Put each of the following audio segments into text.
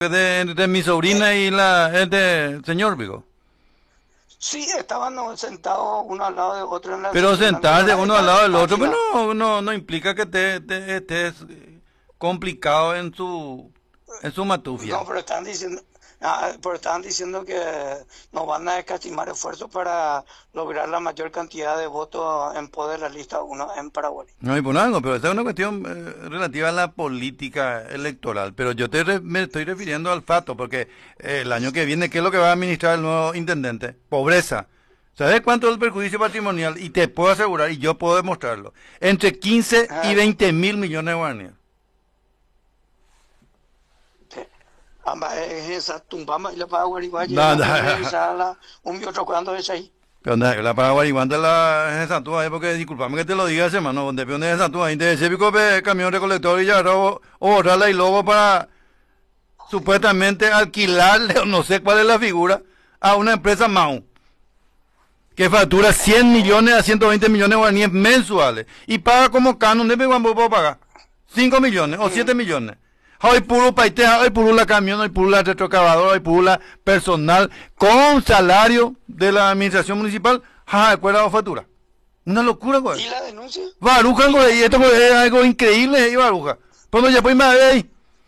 de mi sobrina y la es de señor Vigo. Sí, estaban sentados uno al lado de otro en el Pero estacionamiento. sentarse uno al lado del otro, pues Página. no implica que estés complicado en su matufia. No, pero estaban diciendo que nos van a escatimar esfuerzos para lograr la mayor cantidad de votos en poder de la lista uno en Paraguay. No hay por algo, pero esa es una cuestión relativa a la política electoral. Pero yo me estoy refiriendo al fato, porque el año que viene, ¿qué es lo que va a administrar el nuevo intendente? Pobreza. ¿Sabes cuánto es el perjuicio patrimonial? Y te puedo asegurar, y yo puedo demostrarlo, entre 15 y Ah, 20 mil millones de guaraníes. sí. Ambas es esa tumbama y la Paraguay No, no, esa la un y otro cuando es ahí. pero la Paraguay de la estatua, porque disculpame que te lo diga, hermano, donde pone estatua, ahí de ese pico de camión recolector y ya o borrarla y luego para supuestamente alquilarle, o no sé cuál es la figura, a una empresa MAU, que factura 100 millones a 120 millones de guaraníes mensuales, y paga como canon, ¿de cuánto puedo pagar? 5 millones o 7 millones. Hay puro paiteja, hay puro la camión, hay puro la retrocavadora, hay puro la personal, con salario de la administración municipal, ja, de factura. Una locura, güey. ¿Y la denuncia? Baruja, güey, y esto güey, es algo increíble, y Baruja. Pues no, ya pues me ahí.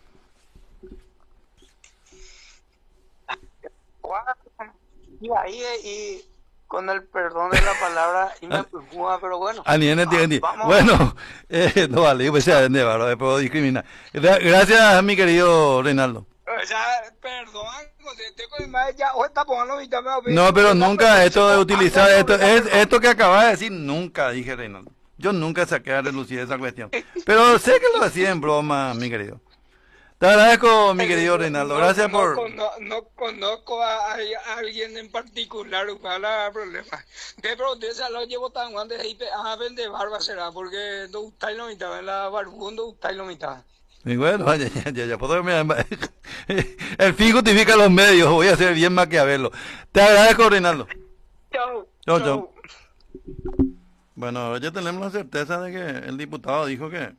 Y ahí y con el perdón de la palabra y me preocupa, pero bueno, vamos. Bueno, no vale, pues sea de bárbaro, puedo discriminar. Gracias, mi querido Reinaldo. O sea, perdón, te con más ya o está poniendo mi tema. No, pero nunca esto de utilizar esto que acabas de decir, nunca dije Reinaldo. Yo nunca saqué a relucir esa cuestión. Pero sé que lo hacía en broma, mi querido. Te agradezco, mi querido Reinaldo. Gracias por... No conozco a alguien en particular, ojalá problema. De pronto esa lo llevo tan grande y a vender barba será, porque no gustáis lo mitad, en la barbón no gustáis lo mitad. Y bueno, ya puedo... El fin justifica los medios, voy a ser bien maquiavelo. Te agradezco, Reinaldo. Chau, Chau, chau. chau. Bueno, ya tenemos la certeza de que el diputado dijo que...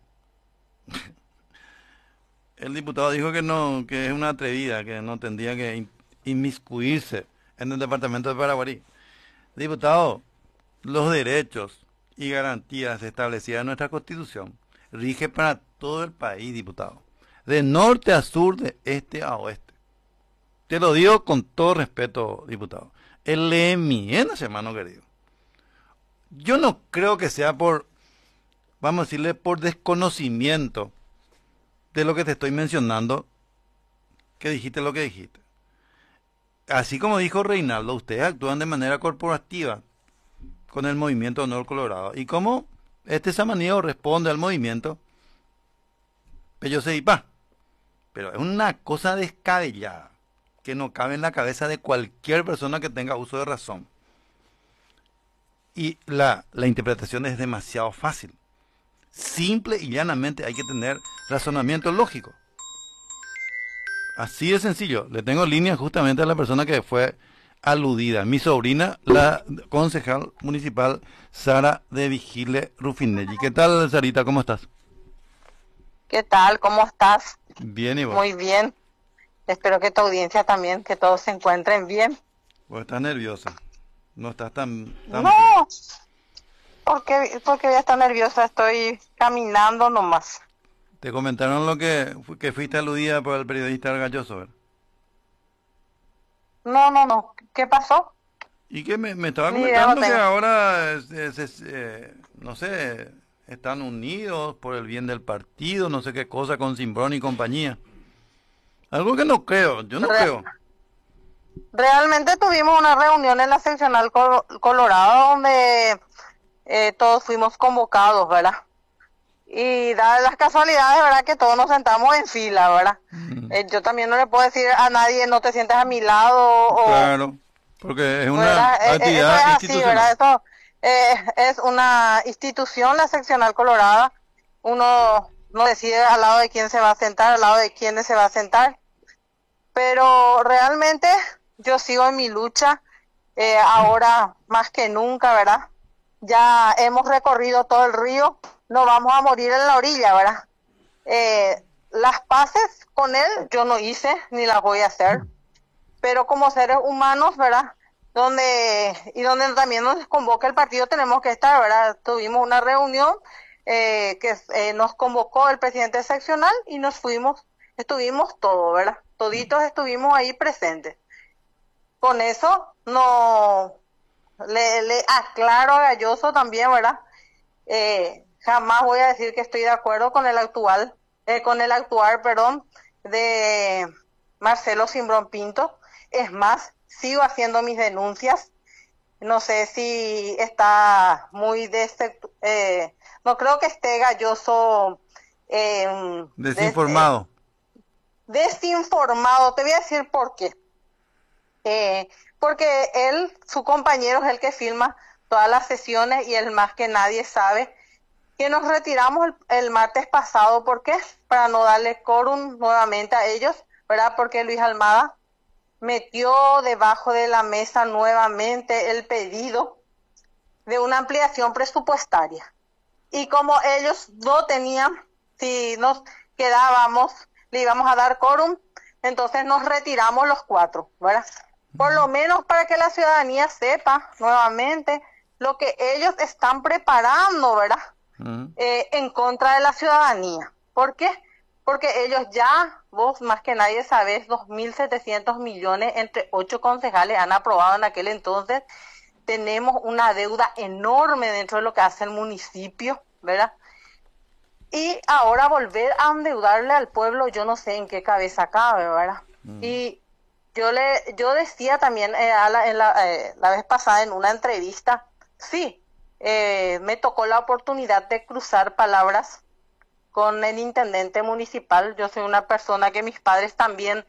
El diputado dijo que no, que es una atrevida, que no tendría que inmiscuirse en el departamento de Paraguarí. Diputado, los derechos y garantías establecidas en nuestra Constitución rige para todo el país, diputado. De norte a sur, de este a oeste. Te lo digo con todo respeto, diputado. El EMIENAS, hermano querido. Yo no creo que sea por, vamos a decirle, por desconocimiento de lo que te estoy mencionando, que dijiste lo que dijiste. Así como dijo Reinaldo, ustedes actúan de manera corporativa con el movimiento Honor Colorado. Y como este samaniego responde al movimiento, pues yo sé, pa, pero es una cosa descabellada que no cabe en la cabeza de cualquier persona que tenga uso de razón. Y la interpretación es demasiado fácil. Simple y llanamente hay que tener razonamiento lógico. Así de sencillo. Le tengo línea justamente a la persona que fue aludida. Mi sobrina, la concejal municipal Sara de Vigile Rufinelli. ¿Qué tal, Sarita? ¿Cómo estás? ¿Qué tal? ¿Cómo estás? Bien, ¿y vos? Muy bien. Espero que tu audiencia también, que todos se encuentren bien. Vos estás nerviosa. No estás tan... No, porque voy a estar nerviosa, estoy caminando nomás. Te comentaron lo que fuiste aludida por el periodista Argalloso, ¿verdad? No. ¿Qué pasó? Y que me estaba Ni idea, comentando no que tengo. ahora, no sé, están unidos por el bien del partido, no sé qué cosa, con Simbrón y compañía. Algo que no creo, yo no Re- creo. Realmente tuvimos una reunión en la seccional Colorado donde todos fuimos convocados, ¿verdad? Y dadas las casualidades, ¿verdad? Que todos nos sentamos en fila, ¿verdad? Yo también no le puedo decir a nadie no te sientes a mi lado o... Claro, porque es una ¿Verdad? Eso actividad es así, institucional. ¿verdad? Eso es una institución, la seccional colorada. Uno no decide al lado de quién se va a sentar, al lado de quiénes se va a sentar. Pero realmente yo sigo en mi lucha, ahora más que nunca, ¿verdad? Ya hemos recorrido todo el río, no vamos a morir en la orilla, ¿verdad? las paces con él yo no hice ni las voy a hacer, pero como seres humanos, ¿verdad? Donde también nos convoca el partido tenemos que estar, ¿verdad? Tuvimos una reunión nos convocó el presidente seccional y estuvimos todos, ¿verdad? Toditos estuvimos ahí presentes. Con eso no le aclaro a Gayoso también, ¿verdad? Jamás voy a decir que estoy de acuerdo con el actuar, de Marcelo Simbrón Pinto. Es más, sigo haciendo mis denuncias. No sé si está muy no creo que esté Gayoso desinformado. Desinformado. Te voy a decir por qué. Porque su compañero es el que filma todas las sesiones y él más que nadie sabe que nos retiramos el martes pasado. ¿Por qué? Para no darle quórum nuevamente a ellos, ¿verdad? Porque Luis Almada metió debajo de la mesa nuevamente el pedido de una ampliación presupuestaria. Y como ellos no tenían, si nos quedábamos, le íbamos a dar quórum, entonces nos retiramos los 4, ¿verdad? Por lo menos para que la ciudadanía sepa nuevamente lo que ellos están preparando, ¿verdad? En contra de la ciudadanía. ¿Por qué? Porque ellos ya, vos más que nadie sabés, 2.700 millones entre 8 concejales han aprobado en aquel entonces. Tenemos una deuda enorme dentro de lo que hace el municipio, ¿verdad? Y ahora volver a endeudarle al pueblo, yo no sé en qué cabeza cabe, ¿verdad? Y yo decía también la vez pasada en una entrevista, sí, me tocó la oportunidad de cruzar palabras con el intendente municipal. Yo soy una persona que mis padres también,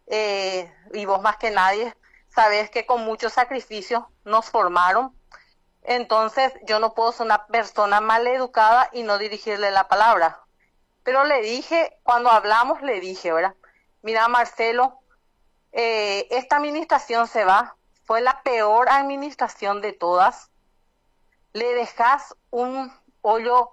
y vos más que nadie, sabés que con mucho sacrificio nos formaron. Entonces yo no puedo ser una persona maleducada y no dirigirle la palabra. Pero le dije, cuando hablamos le dije, ¿verdad? Mira, Marcelo, esta administración se va. Fue la peor administración de todas. Le dejas un hoyo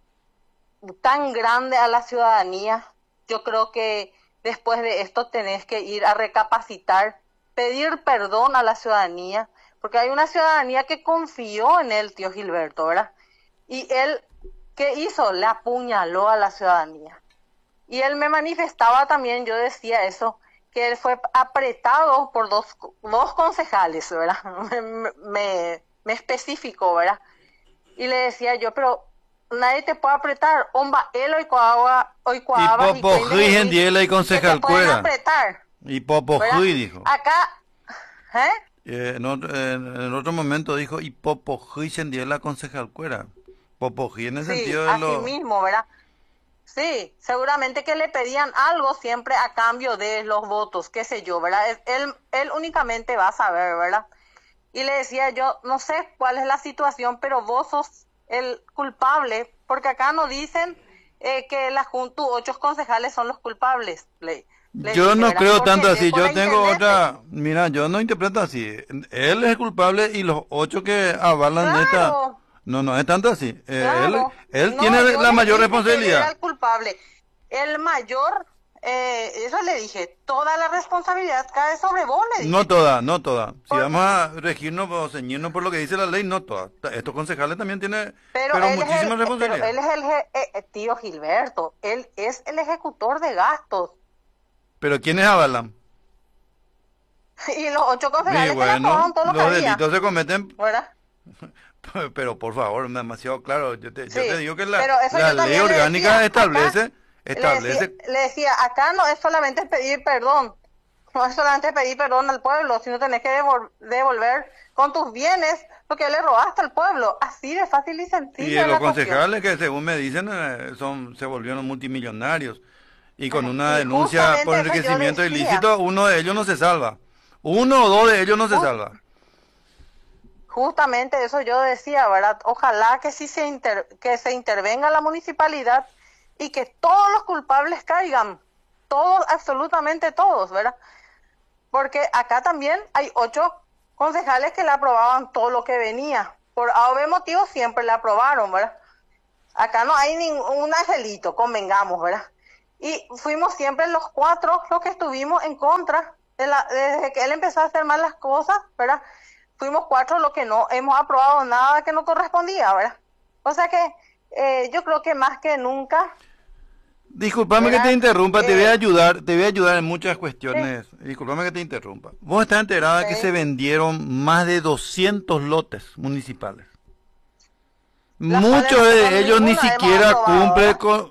tan grande a la ciudadanía. Yo creo que después de esto tenés que ir a recapacitar, pedir perdón a la ciudadanía, porque hay una ciudadanía que confió en él, tío Gilberto, ¿verdad? Y él, ¿qué hizo? Le apuñaló a la ciudadanía. Y él me manifestaba también, yo decía eso, que él fue apretado por dos concejales, ¿verdad? Me especificó, ¿verdad? Y le decía yo, pero nadie te puede apretar. Omba, él hoy coaba, y popo hui hendiela y concejal cuera. Apretar. Y popo hui dijo. Acá, en otro momento dijo, y popo hui hendiela concejal cuera. Popo hui en el sentido de así mismo, ¿verdad? Sí, seguramente que le pedían algo siempre a cambio de los votos, qué sé yo, ¿verdad? Él únicamente va a saber, ¿verdad? Y le decía yo, no sé cuál es la situación, pero vos sos el culpable, porque acá no dicen que la Junta, 8 concejales son los culpables. Yo no creo tanto así, yo tengo otra, mira, yo no interpreto así. Él es el culpable y los 8 que avalan esta... No es tanto así. Claro. Él tiene la mayor responsabilidad. Él era el culpable. El mayor, eso le dije, toda la responsabilidad cae sobre vos, le dije. No toda. Si vamos a regirnos o ceñirnos por lo que dice la ley, no toda. Estos concejales también tienen pero muchísima responsabilidad. Pero él es tío Gilberto, él es el ejecutor de gastos. ¿Pero quiénes avalan? Y los 8 concejales que le aprobaron todo lo que había. Los delitos se cometen... ¿Verdad? Pero por favor, demasiado claro, yo te digo que la ley orgánica establece... Le decía, acá no es solamente pedir perdón, no es solamente pedir perdón al pueblo, sino tenés que devolver con tus bienes lo que le robaste al pueblo, así de fácil y sencillo. Y los concejales que según me dicen se volvieron multimillonarios y con una denuncia por enriquecimiento ilícito, uno de ellos no se salva, 1 o 2 de ellos no se salva. Justamente eso yo decía, ¿verdad? Ojalá que sí que se intervenga la municipalidad y que todos los culpables caigan, todos, absolutamente todos, ¿verdad? Porque acá también hay 8 concejales que le aprobaban todo lo que venía, por A o B motivo siempre le aprobaron, ¿verdad? Acá no hay ningún angelito, convengamos, ¿verdad? Y fuimos siempre los cuatro los que estuvimos en contra, desde que él empezó a hacer mal las cosas, ¿verdad? Fuimos cuatro los que no hemos aprobado nada que no correspondía, ¿verdad? O sea que yo creo que más que nunca... Disculpame que ¿verdad? te interrumpa, te voy a ayudar en muchas cuestiones. Sí. Disculpame que te interrumpa. Vos estás enterada de que se vendieron más de 200 lotes municipales. Muchos de ellos ni siquiera cumplen con...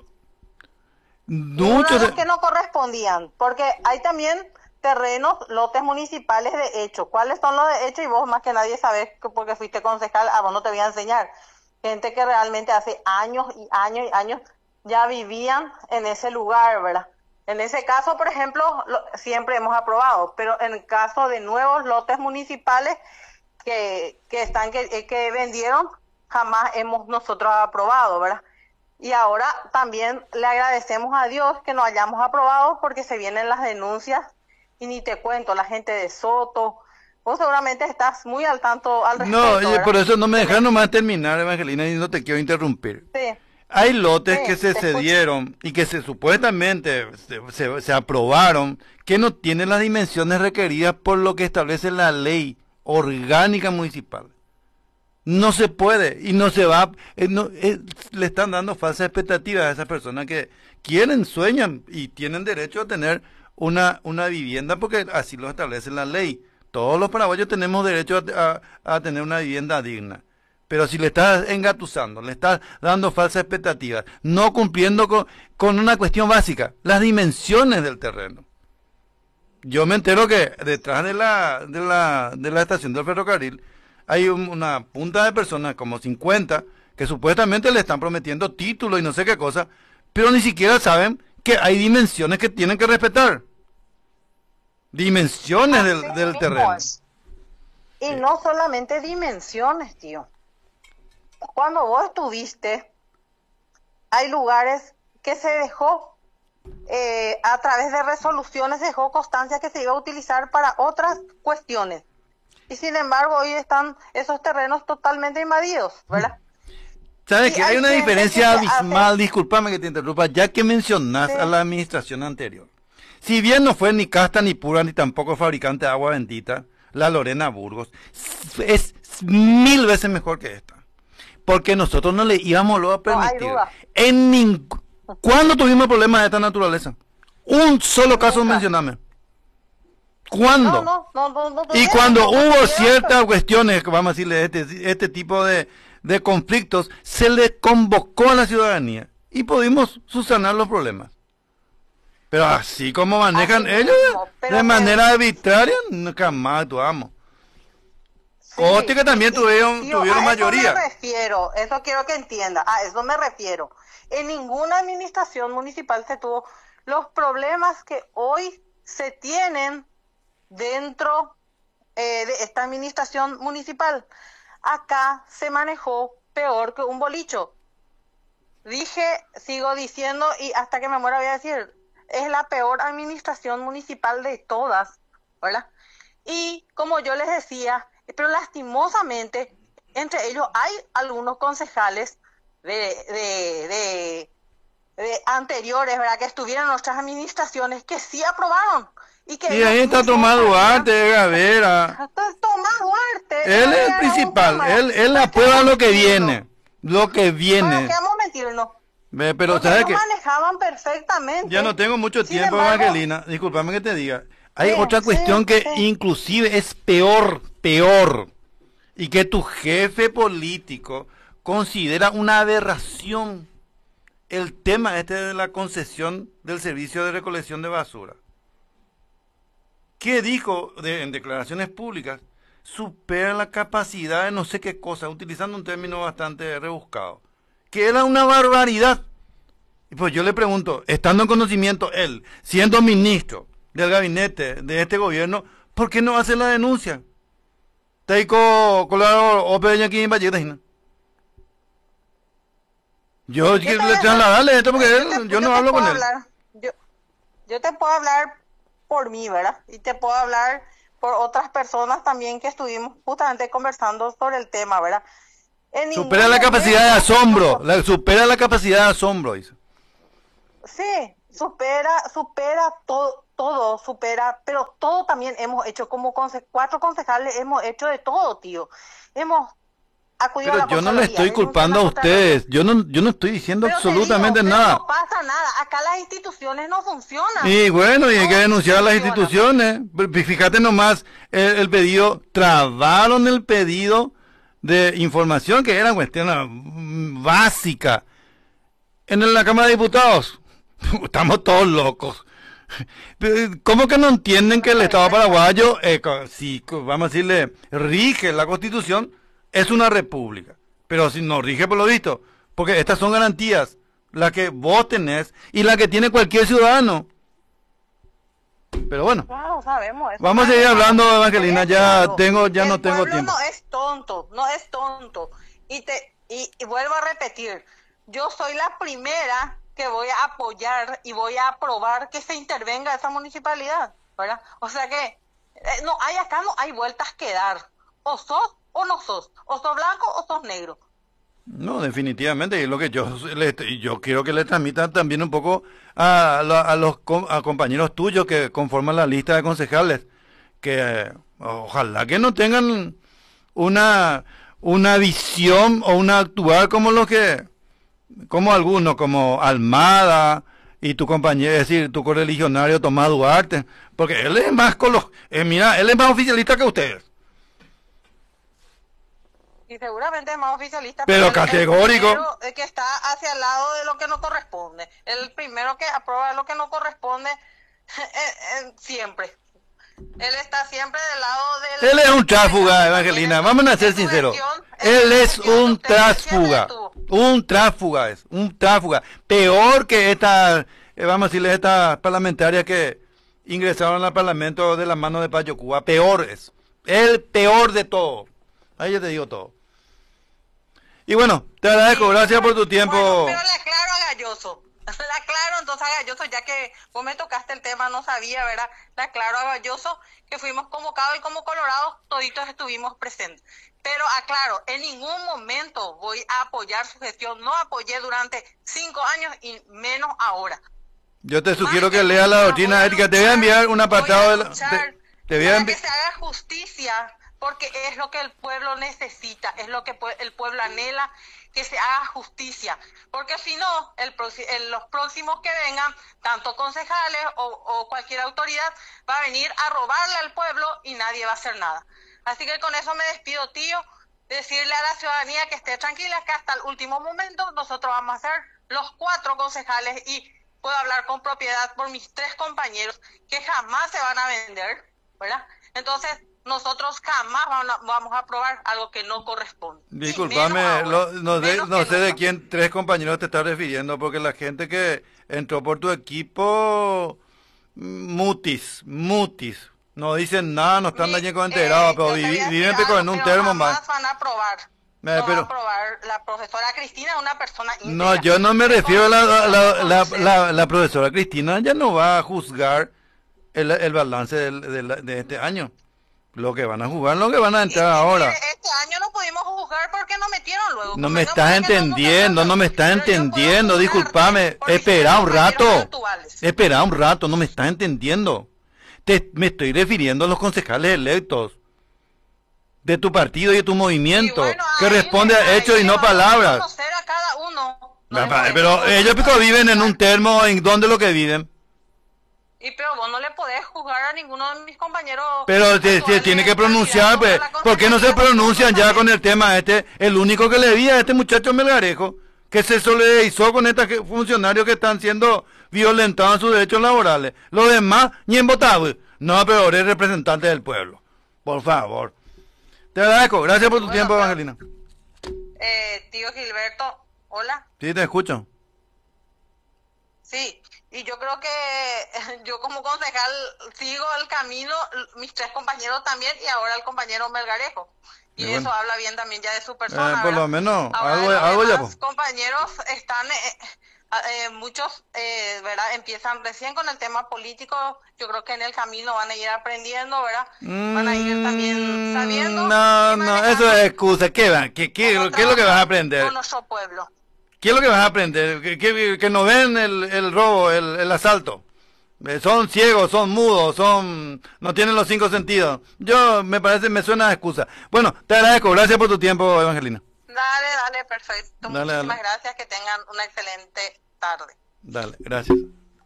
Muchos de los que no correspondían, porque hay también terrenos, lotes municipales de hecho. ¿Cuáles son los de hecho? Y vos más que nadie sabés, porque fuiste concejal, a vos no te voy a enseñar. Gente que realmente hace años y años y años ya vivían en ese lugar, ¿verdad? En ese caso, por ejemplo, siempre hemos aprobado, pero en el caso de nuevos lotes municipales que vendieron, jamás hemos nosotros aprobado, ¿verdad? Y ahora también le agradecemos a Dios que nos hayamos aprobado porque se vienen las denuncias y ni te cuento, la gente de Soto, vos seguramente estás muy al tanto al respecto. No, ¿verdad? por eso no me dejas nomás terminar, Evangelina, y no te quiero interrumpir. Sí. Hay lotes que se cedieron y que supuestamente se aprobaron que no tienen las dimensiones requeridas por lo que establece la ley orgánica municipal. No se puede y no se va, le están dando falsas expectativas a esas personas que quieren, sueñan y tienen derecho a tener una vivienda porque así lo establece la ley. Todos los paraguayos tenemos derecho a tener una vivienda digna. Pero si le estás engatusando, le estás dando falsas expectativas, no cumpliendo con una cuestión básica, las dimensiones del terreno. Yo me entero que detrás de la estación del ferrocarril hay una punta de personas, como 50, que supuestamente le están prometiendo títulos y no sé qué cosa, pero ni siquiera saben que hay dimensiones que tienen que respetar. Dimensiones del terreno. Y no solamente dimensiones, tío. Cuando vos estuviste, hay lugares que se dejó, a través de resoluciones, dejó constancia que se iba a utilizar para otras cuestiones. Y sin embargo, hoy están esos terrenos totalmente invadidos, ¿verdad? ¿Sabes que hay una diferencia abismal? Discúlpame que te interrumpa, ya que mencionas a la administración anterior. Si bien no fue ni Casta, ni Pura, ni tampoco fabricante de agua bendita, la Lorena Burgos, es 1000 veces mejor que esta. Porque nosotros no le íbamos a permitir. ¿Cuándo tuvimos problemas de esta naturaleza? Un solo caso mencioname. ¿Cuándo? No, y cuando hubo ciertas cuestiones, vamos a decirle, este tipo de conflictos, se le convocó a la ciudadanía y pudimos subsanar los problemas. Pero así como manejan ellos, de manera arbitraria, jamás actuamos. Sí, que también tuvieron mayoría. Me refiero, eso quiero que entienda, a eso me refiero. En ninguna administración municipal se tuvo los problemas que hoy se tienen dentro de esta administración municipal. Acá se manejó peor que un bolicho. Sigo diciendo y hasta que me muera voy a decir, es la peor administración municipal de todas, ¿verdad? Y como yo les decía, pero lastimosamente entre ellos hay algunos concejales de anteriores, ¿verdad? Que estuvieron en nuestras administraciones que sí aprobaron. Y ahí está Tomás Duarte, Gavera. Tomás Duarte. Él es el principal, él aprueba lo que viene. Lo que viene. ¿Para qué vamos a mentirnos? Pero ¿sabes qué? Manejaban perfectamente. Ya no tengo mucho tiempo, Evangelina. Discúlpame que te diga. Hay otra cuestión que inclusive es peor, y que tu jefe político considera una aberración el tema de la concesión del servicio de recolección de basura. ¿Qué dijo en declaraciones públicas? Supera la capacidad de no sé qué cosa, utilizando un término bastante rebuscado, que era una barbaridad. Y pues yo le pregunto, estando en conocimiento él, siendo ministro del gabinete de este gobierno, ¿por qué no hace la denuncia? Teiko Colorado o Peña aquí en Vallecas. Yo quiero trasladarle esto porque yo no hablo con él. Yo te puedo hablar por mí, ¿verdad? Y te puedo hablar por otras personas también que estuvimos justamente conversando sobre el tema, ¿verdad? Supera la capacidad de asombro, supera la capacidad de asombro, dice. Sí, supera todo, supera, pero todo también hemos hecho, como 4 concejales hemos hecho de todo, tío. Hemos acudido a Pero la yo no le Contraloría, estoy culpando a denunciamos contra la- ustedes, yo no estoy diciendo Pero te absolutamente digo, nada. pero no pasa nada, acá las instituciones no funcionan. Y bueno, y hay No que denunciar a las funcionan. instituciones. Fíjate nomás, el pedido, trabaron el pedido de información que era cuestión básica en la Cámara de Diputados. Estamos todos locos. ¿Cómo que no entienden que el Estado paraguayo, si vamos a decirle, rige la Constitución, es una república? Pero si no rige por lo visto, porque estas son garantías, las que vos tenés y la que tiene cualquier ciudadano. Pero bueno, Claro, sabemos eso. vamos a seguir hablando, Evangelina, ya no tengo El tiempo. pueblo no es tonto, no es tonto. Y vuelvo a repetir, yo soy la primera que voy a apoyar y voy a aprobar que se intervenga esa municipalidad, ¿verdad? O sea que acá no hay vueltas que dar. O sos o no sos, o sos blanco o sos negro. No, definitivamente, y es lo que yo quiero que le transmitan también un poco a compañeros tuyos que conforman la lista de concejales, que ojalá que no tengan una visión o una actuar como algunos, como Almada y tu compañero, es decir, tu correligionario Tomás Duarte, porque él es más mira, él es más oficialista que ustedes. Y seguramente es más oficialista. Pero él es categórico. el primero, que está hacia el lado de lo que no corresponde. El primero que aprueba lo que no corresponde siempre. Él está siempre del lado del... Él es un tránsfuga, Evangelina, vamos a ser sinceros. Él es un tránsfuga. Un tránsfuga. Peor que esta, vamos a decirle, estas parlamentarias que ingresaron al Parlamento de la mano de Payo Cuba. Peor es. El peor de todo. Ahí ya te digo todo. Y bueno, te agradezco, gracias por tu tiempo. Bueno, pero le aclaro a Galloso. Le aclaro entonces a Galloso, ya que vos me tocaste el tema, no sabía, ¿verdad? Le aclaro a Galloso que fuimos convocados y como colorados toditos estuvimos presentes. Pero aclaro, en ningún momento voy a apoyar su gestión. No apoyé durante 5 años y menos ahora. Yo te sugiero que leas la doctrina ética. Te voy a enviar un apartado de la... Te voy a para enviar... que se haga justicia, porque es lo que el pueblo necesita, es lo que el pueblo anhela, que se haga justicia, porque si no, los próximos que vengan, tanto concejales o cualquier autoridad, va a venir a robarle al pueblo y nadie va a hacer nada. Así que con eso me despido, tío, decirle a la ciudadanía que esté tranquila, que hasta el último momento nosotros vamos a ser los 4 concejales y puedo hablar con propiedad por mis 3 compañeros que jamás se van a vender, ¿verdad? Entonces, nosotros jamás vamos a aprobar algo que no corresponde. Disculpame, no sé de quién 3 compañeros te estás refiriendo, porque la gente que entró por tu equipo, mutis, no dicen nada, no están allí enterados, pero viven en un termo más. Van a aprobar. Pero, va a aprobar. La profesora Cristina es una persona íntegra. No, yo no me refiero a la profesora Cristina, ya no va a juzgar el balance de este año. Lo que van a jugar, lo que van a entrar ahora. Este año no pudimos jugar porque nos metieron luego. No me estás entendiendo, discúlpame. Espera un rato, no me estás entendiendo. Me estoy refiriendo a los concejales electos de tu partido y de tu movimiento, que responde a hechos y no palabras. A cada uno. Pero ellos viven en un termo, ¿en dónde lo que viven? Y pero vos no le podés juzgar a ninguno de mis compañeros. Pero se tiene que pronunciar, pues. ¿Por qué no se pronuncian ya con el tema este? El único que le vi a este muchacho Melgarejo, que se solidarizó con estos funcionarios que están siendo violentados en sus derechos laborales. Los demás, ni en votado. No, pero eres representante del pueblo. Por favor. Te agradezco. Gracias por tu tiempo, Evangelina. Tío Gilberto, hola. Sí, te escucho. Sí. Y yo creo que yo como concejal sigo el camino, mis 3 compañeros también, y ahora el compañero Melgarejo. Y bueno, eso habla bien también ya de su persona. Por lo menos, ahora algo ya. Los compañeros están, muchos, ¿verdad? Empiezan recién con el tema político. Yo creo que en el camino van a ir aprendiendo, ¿verdad? Van a ir también sabiendo. No, eso es excusa. ¿Qué es lo que vas a aprender? Con nuestro pueblo. ¿Qué es lo que vas a aprender? Que no ven el robo, el asalto. Son ciegos, son mudos, no tienen los 5 sentidos. Me suena a excusa. Bueno, te agradezco, gracias por tu tiempo, Evangelina. Dale, perfecto. Dale, Muchísimas gracias, que tengan una excelente tarde. Dale, gracias.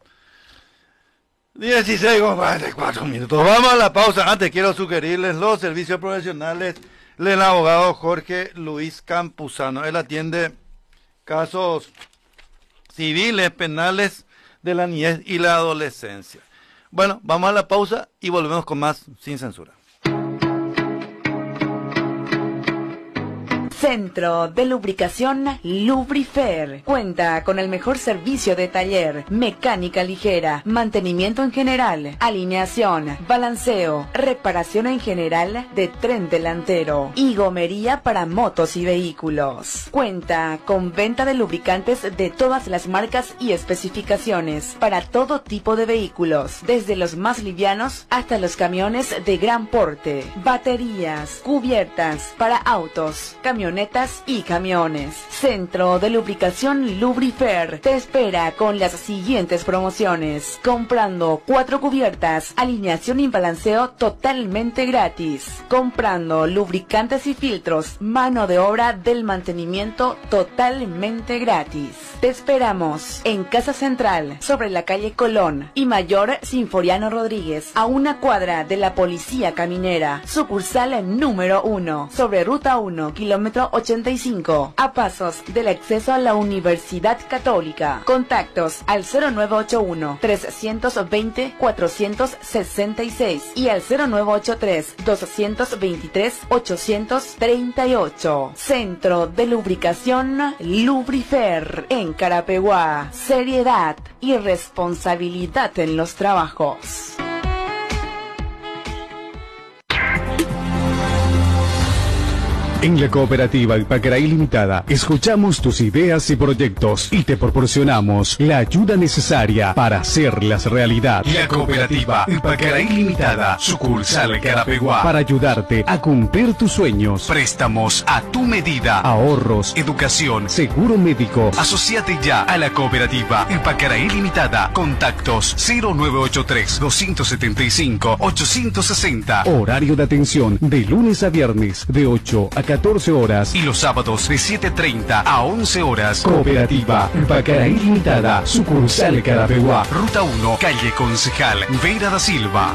16:44 minutos. Vamos a la pausa. Antes quiero sugerirles los servicios profesionales del abogado Jorge Luis Campuzano. Él atiende casos civiles, penales, de la niñez y la adolescencia. Bueno, vamos a la pausa y volvemos con más Sin Censura. Centro de Lubricación Lubrifer. Cuenta con el mejor servicio de taller, mecánica ligera, mantenimiento en general, alineación, balanceo, reparación en general de tren delantero y gomería para motos y vehículos. Cuenta con venta de lubricantes de todas las marcas y especificaciones para todo tipo de vehículos, desde los más livianos hasta los camiones de gran porte, baterías, cubiertas para autos, camionetas y camiones. Centro de Lubricación Lubrifer te espera con las siguientes promociones. Comprando 4 cubiertas, alineación y balanceo totalmente gratis. Comprando lubricantes y filtros, mano de obra del mantenimiento totalmente gratis. Te esperamos en Casa Central, sobre la calle Colón y Mayor Sinforiano Rodríguez, a una cuadra de la Policía Caminera. Sucursal número 1, sobre Ruta 1, kilómetro 85, a pasos del acceso a la Universidad Católica. Contactos al 0981-320-466 y al 0983-223-838. Centro de Lubricación Lubrifer en Carapeguá. Seriedad y responsabilidad en los trabajos. En la cooperativa Ipacaraí Limitada escuchamos tus ideas y proyectos y te proporcionamos la ayuda necesaria para hacerlas realidad. La cooperativa Ipacaraí Limitada, sucursal Carapeguá, para ayudarte a cumplir tus sueños. Préstamos a tu medida, ahorros, educación, seguro médico. Asociate ya a la cooperativa Ipacaraí Limitada. Contactos 0983-275-860. Horario de atención de lunes a viernes de 8 a 14 horas y los sábados de 7:30 a 11 horas. Cooperativa Ipacaraí Limitada, sucursal Carapeguá, Ruta 1, calle Concejal Vera da Silva.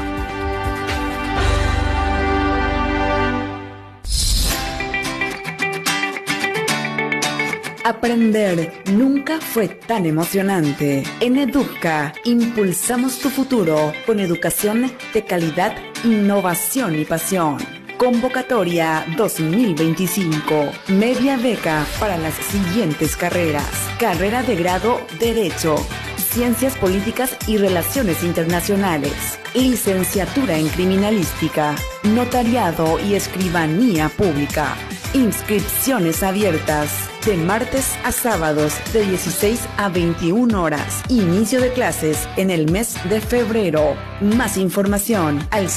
Aprender nunca fue tan emocionante. En Educa impulsamos tu futuro con educación de calidad, innovación y pasión. Convocatoria 2025. Media beca para las siguientes carreras. Carrera de grado Derecho, Ciencias Políticas y Relaciones Internacionales. Licenciatura en Criminalística, Notariado y Escribanía Pública. Inscripciones abiertas de martes a sábados de 16 a 21 horas. Inicio de clases en el mes de febrero. Más información al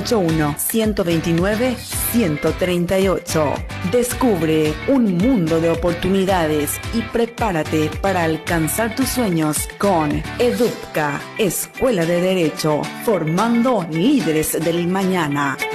0981-129-138. Descubre un mundo de oportunidades y prepárate para alcanzar tus sueños con EDUCA, Escuela de Derecho, formando líderes del mañana.